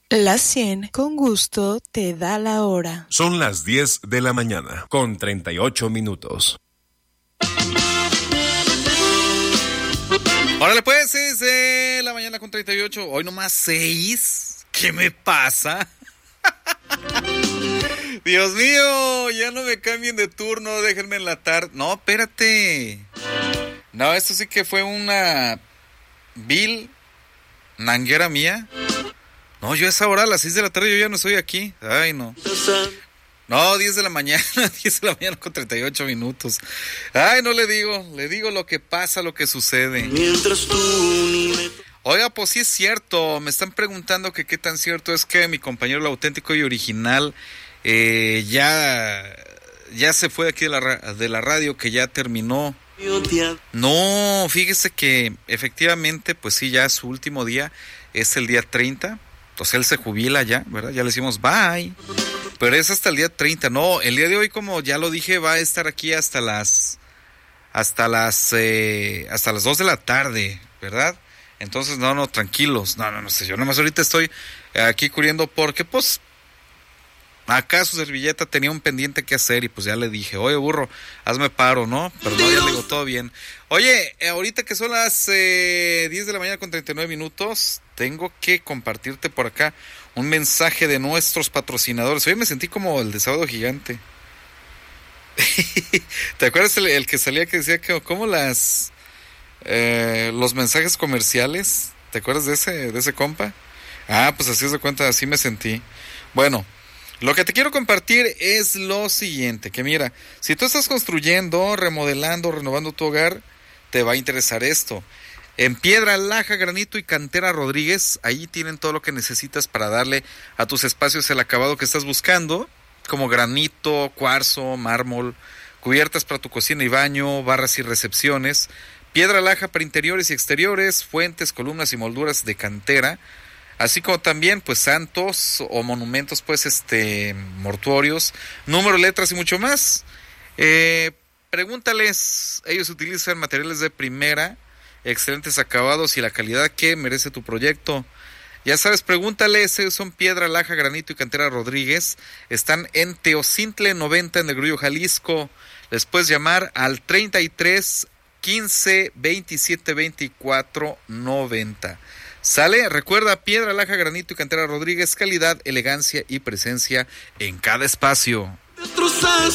La 100 con gusto te da la hora. Son las 10 de la mañana, con 38 minutos. Órale pues, 6 de la mañana con 38. Hoy nomás 6. ¿Qué me pasa? Dios mío, ya no me cambien de turno, déjenme enlatar. No, espérate. No, esto sí que fue una vil nanguera mía. No, yo a esa hora, a las 6 de la tarde, yo ya no estoy aquí. Ay, no. No, 10 de la mañana, 10 de la mañana con 38 minutos. Ay, no le digo lo que pasa, lo que sucede. Mientras tú ni me... Oiga, pues sí es cierto, me están preguntando que qué tan cierto es que mi compañero, el auténtico y original, ya se fue de aquí de la radio, que ya terminó. No, fíjese que efectivamente, pues sí, ya su último día es el día 30. Entonces él se jubila ya, ¿verdad? Ya le decimos bye. Pero es hasta el día 30. No, el día de hoy, como ya lo dije, va a estar aquí hasta las 2 de la tarde, ¿verdad? Entonces, no, tranquilos. No sé, yo nomás ahorita estoy aquí cubriendo porque, pues, acá su servilleta tenía un pendiente que hacer y pues ya le dije, oye, burro, hazme paro, ¿no? Pero no, ya le digo, todo bien. Oye, ahorita que son las 10 de la mañana con 39 minutos, tengo que compartirte por acá un mensaje de nuestros patrocinadores. Hoy me sentí como el de Sábado Gigante. ¿Te acuerdas el que salía que decía que como los mensajes comerciales? ¿Te acuerdas de ese compa? Ah, pues así se cuenta, así me sentí. Bueno, lo que te quiero compartir es lo siguiente, que mira, si tú estás construyendo, remodelando, renovando tu hogar, te va a interesar esto. En Piedra Laja, Granito y Cantera Rodríguez, ahí tienen todo lo que necesitas para darle a tus espacios el acabado que estás buscando, como granito, cuarzo, mármol, cubiertas para tu cocina y baño, barras y recepciones, piedra laja para interiores y exteriores, fuentes, columnas y molduras de cantera, así como también pues santos o monumentos pues mortuorios, número, letras y mucho más. Pregúntales, ellos utilizan materiales de primera, excelentes acabados y la calidad que merece tu proyecto. Ya sabes, pregúntales, ellos son Piedra Laja, Granito y Cantera Rodríguez, están en Teocintle 90 en el Grullo, Jalisco. Les puedes llamar al 33 15 27 24 90. ¿Sale? Recuerda, Piedra Laja, Granito y Cantera Rodríguez, calidad, elegancia y presencia en cada espacio.